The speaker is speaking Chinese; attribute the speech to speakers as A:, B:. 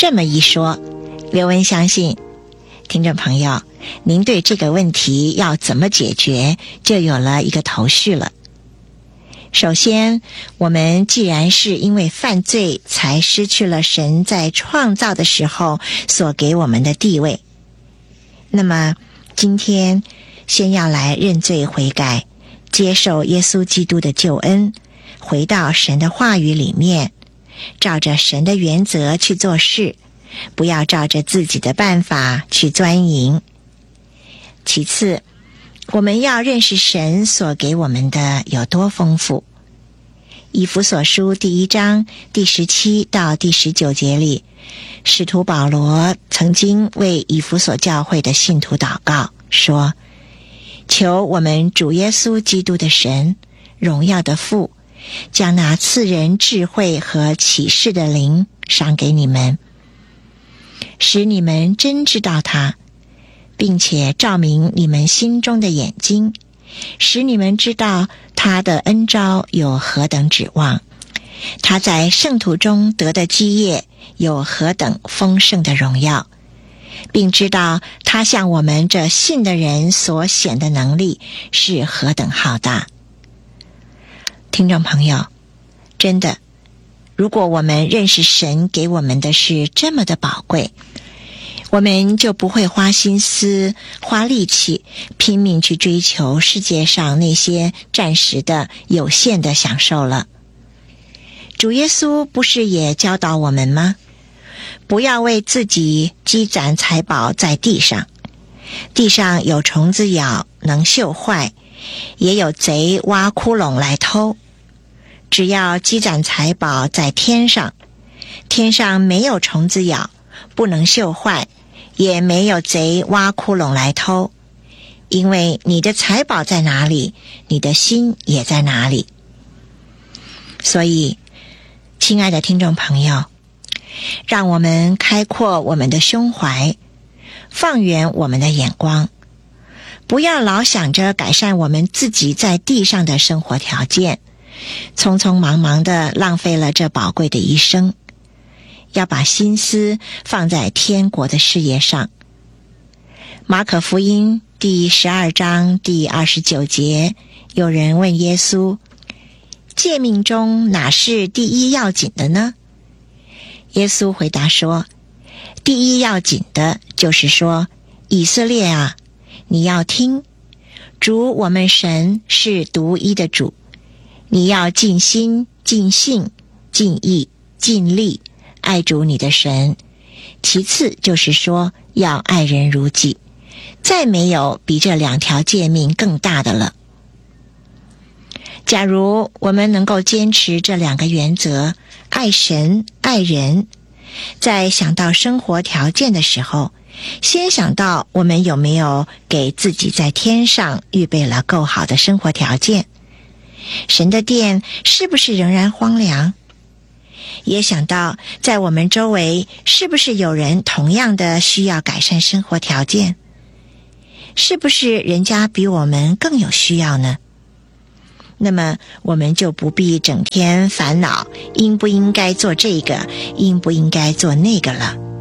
A: 这么一说，刘文相信听众朋友，您对这个问题要怎么解决就有了一个头绪了。首先，我们既然是因为犯罪才失去了神在创造的时候所给我们的地位，那么今天先要来认罪悔改，接受耶稣基督的救恩，回到神的话语里面，照着神的原则去做事，不要照着自己的办法去钻营。其次，我们要认识神所给我们的有多丰富。以弗所书第1章第17到第19节里，使徒保罗曾经为以弗所教会的信徒祷告，说：求我们主耶稣基督的神，荣耀的父，将那赐人智慧和启示的灵赏给你们，使你们真知道他，并且照明你们心中的眼睛，使你们知道他的恩召有何等指望，他在圣徒中得的基业有何等丰盛的荣耀，并知道他向我们这信的人所显的能力是何等浩大。听众朋友，真的，如果我们认识神给我们的是这么的宝贵，我们就不会花心思花力气拼命去追求世界上那些暂时的有限的享受了。主耶稣不是也教导我们吗？不要为自己积攒财宝在地上，地上有虫子咬，能锈坏，也有贼挖窟窿来偷。只要积攒财宝在天上，天上没有虫子咬，不能锈坏，也没有贼挖窟窿来偷。因为你的财宝在哪里，你的心也在哪里。所以，亲爱的听众朋友，让我们开阔我们的胸怀，放远我们的眼光，不要老想着改善我们自己在地上的生活条件，匆匆忙忙地浪费了这宝贵的一生，要把心思放在天国的事业上。马可福音第12章第29节，有人问耶稣：诫命中哪是第一要紧的呢？耶稣回答说：第一要紧的就是说，以色列啊，你要听，主我们神是独一的主，你要尽心尽性尽意尽力爱主你的神。其次就是说，要爱人如己，再没有比这2条诫命更大的了。假如我们能够坚持这2个原则，爱神爱人，在想到生活条件的时候，先想到我们有没有给自己在天上预备了够好的生活条件，神的殿是不是仍然荒凉，也想到在我们周围是不是有人同样的需要改善生活条件，是不是人家比我们更有需要呢？那么我们就不必整天烦恼应不应该做这个，应不应该做那个了。